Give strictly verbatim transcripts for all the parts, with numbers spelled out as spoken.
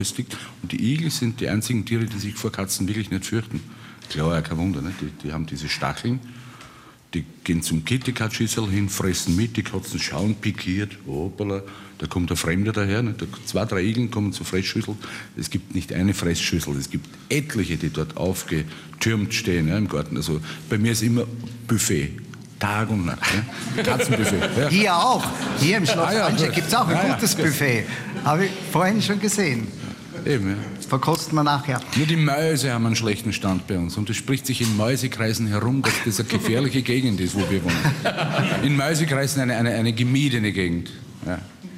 liegt. Und die Igel sind die einzigen Tiere, die sich vor Katzen wirklich nicht fürchten. Klar, kein Wunder, ne? die, die haben diese Stacheln, die gehen zum KitKat-Schüssel hin, fressen mit, die Katzen schauen pikiert, hoppala, da kommt der Fremde daher, ne? Zwei, drei Igeln kommen zur Fressschüssel. Es gibt nicht eine Fressschüssel, es gibt etliche, die dort aufgetürmt stehen, ja, im Garten. Also bei mir ist immer Buffet. Tag und Nacht. Ja? Katzenbuffet. Ja. Hier auch. Hier im Schloss ah, ja, gibt es auch ein ah, gutes ja. Buffet. Habe ich vorhin schon gesehen. Eben, ja. Verkosten wir nachher. Nur die Mäuse haben einen schlechten Stand bei uns. Und es spricht sich in Mäusekreisen herum, dass das eine gefährliche Gegend ist, wo wir wohnen. In Mäusekreisen eine, eine, eine gemiedene Gegend. Ja.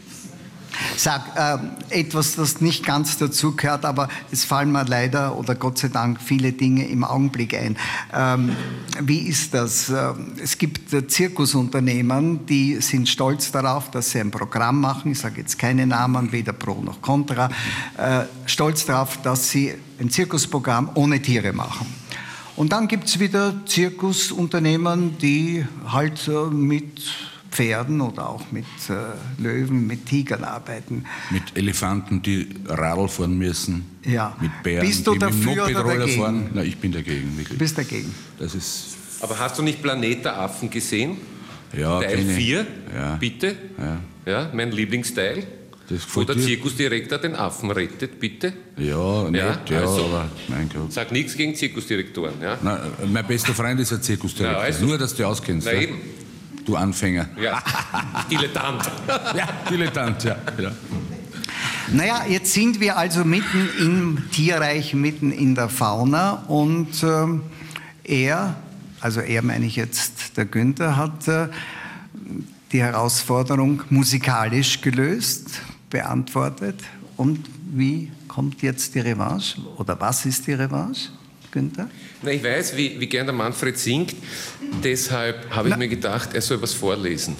Sag, äh, etwas, das nicht ganz dazugehört, aber es fallen mir leider oder Gott sei Dank viele Dinge im Augenblick ein. Ähm, wie ist das? Es gibt äh, Zirkusunternehmen, die sind stolz darauf, dass sie ein Programm machen, ich sage jetzt keine Namen, weder pro noch contra, äh, stolz darauf, dass sie ein Zirkusprogramm ohne Tiere machen. Und dann gibt es wieder Zirkusunternehmen, die halt äh, mit Pferden oder auch mit äh, Löwen, mit Tigern arbeiten. Mit Elefanten, die Radl fahren müssen. Ja. Mit Bären, Bist du die dafür mit dem oder Mopedroller dagegen? fahren. Nein, ich bin dagegen, wirklich. Du bist dagegen? Das ist... Aber hast du nicht Planet der Affen gesehen? Ja, Teil keine- vier, ja. bitte. Ja. Ja, mein Lieblingsteil. Das Wo gefällt der dir? Zirkusdirektor den Affen rettet, bitte. Ja, nett, ja, also- aber mein Gott. Sag nichts gegen Zirkusdirektoren. Ja? Na, mein bester Freund ist ein Zirkusdirektor. Ja, also- Nur, dass du auskennst. Na ja? eben. Du Anfänger. Ja. Dilettant. Ja, Dilettant, ja. ja. Naja, jetzt sind wir also mitten im Tierreich, mitten in der Fauna und ähm, er, also er meine ich jetzt der Günther, hat äh, die Herausforderung musikalisch gelöst, beantwortet. Und wie kommt jetzt die Revanche? Oder was ist die Revanche, Günther? Na, ich weiß, wie, wie gern der Manfred singt, deshalb habe ich Na. mir gedacht, er soll was vorlesen.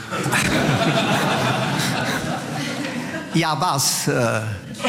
Ja, was? Äh, äh,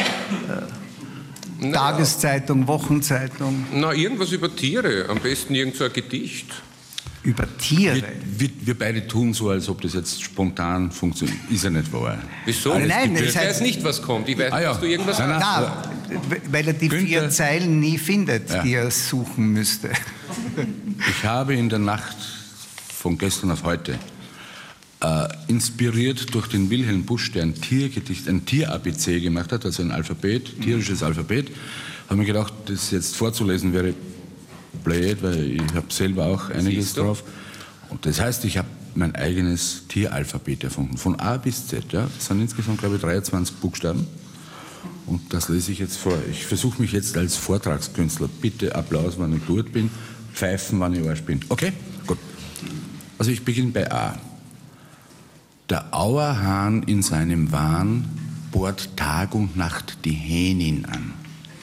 Na, Tageszeitung, Wochenzeitung, na, irgendwas über Tiere, am besten irgend so ein Gedicht. über Tiere. Wir, wir, wir beide tun so, als ob das jetzt spontan funktioniert. Ist ja nicht wahr. Wieso? Nein, nein, ich es weiß heißt- nicht, was kommt. Ich weiß Ah, nicht, ja. dass du irgendwas Nein, nein. hast. Na, weil er die Günther- vier Zeilen nie findet, Ja. die er suchen müsste. Ich habe in der Nacht von gestern auf heute, äh, inspiriert durch den Wilhelm Busch, der ein Tiergedicht, ein Tier-A B C gemacht hat, also ein Alphabet, tierisches Alphabet, habe mir gedacht, das jetzt vorzulesen wäre blöd, weil ich habe selber auch einiges Siehst du? drauf. Und das heißt, ich habe mein eigenes Tieralphabet erfunden, von A bis Z. Ja? Das sind insgesamt, glaube ich, dreiundzwanzig Buchstaben. Und das lese ich jetzt vor. Ich versuche mich jetzt als Vortragskünstler. Bitte Applaus, wenn ich gut bin. Pfeifen, wenn ich Arsch bin. Okay? Gut. Also ich beginne bei A. Der Auerhahn in seinem Wahn bohrt Tag und Nacht die Hähnin an.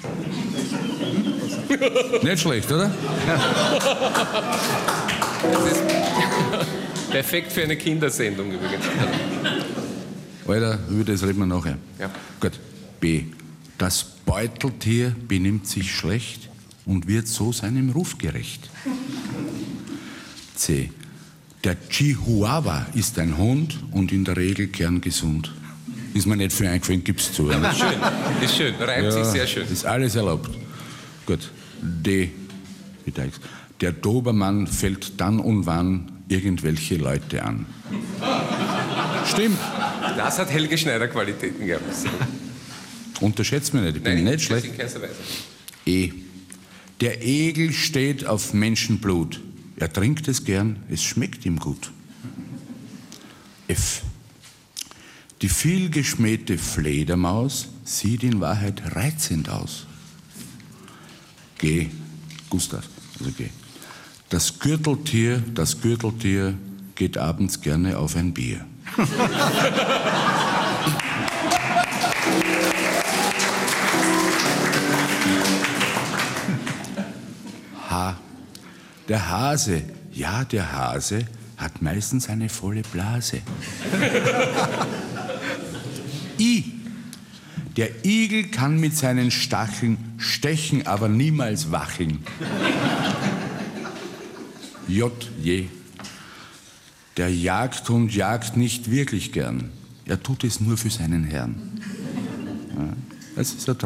Nicht schlecht, oder? Das ist perfekt für eine Kindersendung übrigens. Alter, über das reden wir nachher. Ja. Gut. B. Das Beuteltier benimmt sich schlecht und wird so seinem Ruf gerecht. C. Der Chihuahua ist ein Hund und in der Regel kerngesund. Ist mir nicht viel eingefallen, gib's zu. Aber schön, ist schön, reimt sich sehr schön. Ist alles erlaubt. Gut. D. Wie Teigs. Der Dobermann fällt dann und wann irgendwelche Leute an. Stimmt. Das hat Helge Schneider Qualitäten gehabt. Unterschätzt mich nicht, ich bin Nein, nicht schlecht. das in keinster Weise. E. Der Egel steht auf Menschenblut. Er trinkt es gern, es schmeckt ihm gut. F. Die vielgeschmähte Fledermaus sieht in Wahrheit reizend aus. G. Gustav, also G. Das Gürteltier, das Gürteltier geht abends gerne auf ein Bier. H. Der Hase, ja, der Hase hat meistens eine volle Blase. I. Der Igel kann mit seinen Stacheln stechen, aber niemals wacheln. J. Je. Der Jagdhund jagt nicht wirklich gern. Er tut es nur für seinen Herrn. Ja. Es ist ein